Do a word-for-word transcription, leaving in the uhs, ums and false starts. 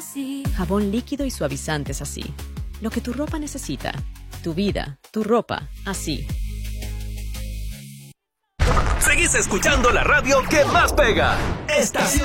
así. Jabón líquido y suavizantes así. Lo que tu ropa necesita. Tu vida, tu ropa, así. Seguís escuchando la radio que más pega. Estación